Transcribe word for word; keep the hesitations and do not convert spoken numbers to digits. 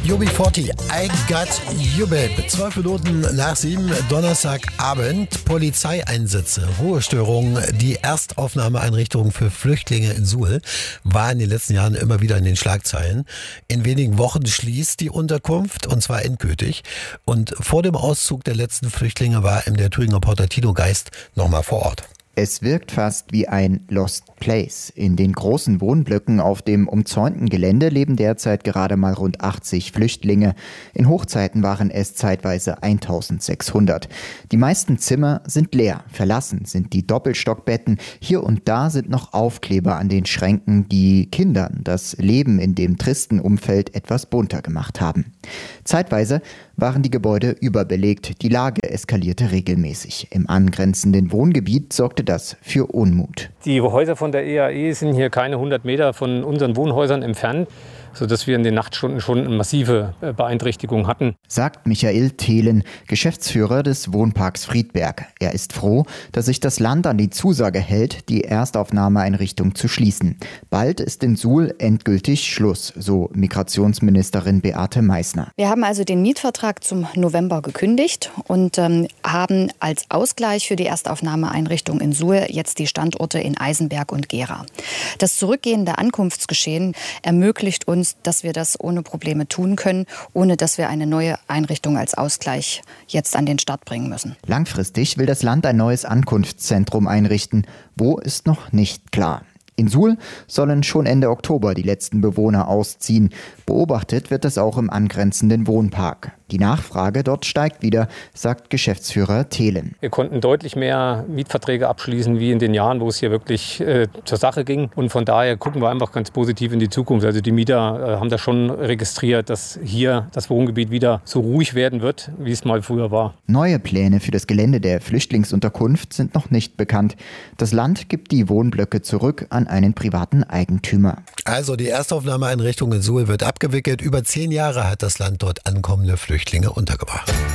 U B vierzig, I Got You Babe. Zwölf Minuten nach sieben, Donnerstagabend. Polizeieinsätze, Ruhestörungen. Die Erstaufnahmeeinrichtung für Flüchtlinge in Suhl war in den letzten Jahren immer wieder in den Schlagzeilen. In wenigen Wochen schließt die Unterkunft, und zwar endgültig. Und vor dem Auszug der letzten Flüchtlinge war ihm der Thüringer Reporter Tino Geist nochmal vor Ort. Es wirkt fast wie ein Lost Place. In den großen Wohnblöcken auf dem umzäunten Gelände leben derzeit gerade mal rund achtzig Flüchtlinge. In Hochzeiten waren es zeitweise eintausendsechshundert. Die meisten Zimmer sind leer. Verlassen sind die Doppelstockbetten. Hier und da sind noch Aufkleber an den Schränken, die Kindern das Leben in dem tristen Umfeld etwas bunter gemacht haben. Zeitweise waren die Gebäude überbelegt. Die Lage eskalierte regelmäßig. Im angrenzenden Wohngebiet sorgte das für Unmut. Die Häuser von der E A E sind hier keine hundert Meter von unseren Wohnhäusern entfernt, sodass wir in den Nachtstunden schon eine massive Beeinträchtigung hatten. Sagt Michael Thelen, Geschäftsführer des Wohnparks Friedberg. Er ist froh, dass sich das Land an die Zusage hält, die Erstaufnahmeeinrichtung zu schließen. Bald ist in Suhl endgültig Schluss, so Migrationsministerin Beate Meißner. Wir haben also den Mietvertrag zum November gekündigt und ähm, haben als Ausgleich für die Erstaufnahmeeinrichtung in Suhl jetzt die Standorte in Eisenberg und Gera. Das zurückgehende Ankunftsgeschehen ermöglicht uns, dass wir das ohne Probleme tun können, ohne dass wir eine neue Einrichtung als Ausgleich jetzt an den Start bringen müssen. Langfristig will das Land ein neues Ankunftszentrum einrichten. Wo ist noch nicht klar. In Suhl sollen schon Ende Oktober die letzten Bewohner ausziehen. Beobachtet wird das auch im angrenzenden Wohnpark. Die Nachfrage dort steigt wieder, sagt Geschäftsführer Thelen. Wir konnten deutlich mehr Mietverträge abschließen wie in den Jahren, wo es hier wirklich äh, zur Sache ging. Und von daher gucken wir einfach ganz positiv in die Zukunft. Also die Mieter äh, haben das schon registriert, dass hier das Wohngebiet wieder so ruhig werden wird, wie es mal früher war. Neue Pläne für das Gelände der Flüchtlingsunterkunft sind noch nicht bekannt. Das Land gibt die Wohnblöcke zurück an einen privaten Eigentümer. Also die Erstaufnahmeeinrichtung in Suhl wird abgewickelt. Über zehn Jahre hat das Land dort ankommende Flüchtlinge untergebracht.